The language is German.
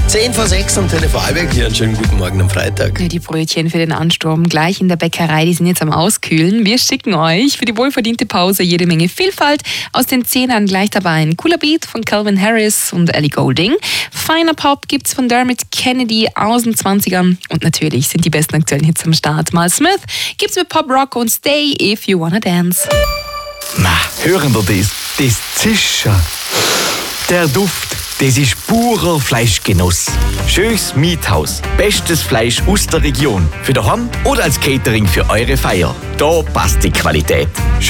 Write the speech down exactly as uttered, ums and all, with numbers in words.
zehn vor sechs am Tele Vorarlberg. Hier einen schönen guten Morgen am Freitag. Ja, die Brötchen für den Ansturm gleich in der Bäckerei, die sind jetzt am Auskühlen. Wir schicken euch für die wohlverdiente Pause jede Menge Vielfalt aus den Zehnern. Gleich dabei ein cooler Beat von Calvin Harris und Ellie Goulding. Feiner Pop gibt's von Dermot Kennedy aus den zwanzigern. Und natürlich sind die besten aktuellen Hits am Start. Mal Smith gibt's mit Pop Rock und Stay If You Wanna Dance. Na, hören wir das? Das Zischen. Der Duft, das ist purer Fleischgenuss. Schönes Miethaus. Bestes Fleisch aus der Region. Für daheim oder als Catering für eure Feier. Da passt die Qualität.